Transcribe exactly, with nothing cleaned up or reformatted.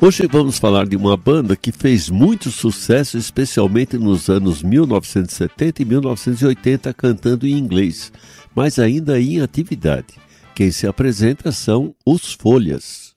Hoje vamos falar de uma banda que fez muito sucesso, especialmente nos anos mil novecentos e setenta e mil novecentos e oitenta, cantando em inglês, mas ainda em atividade. Quem se apresenta são os Folhas.